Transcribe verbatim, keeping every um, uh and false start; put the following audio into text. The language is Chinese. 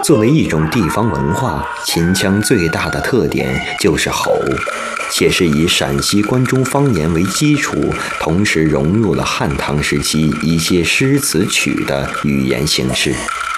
作为一种地方文化，秦腔最大的特点就是吼，且是以陕西关中方言为基础，同时融入了汉唐时期一些诗词曲的语言形式。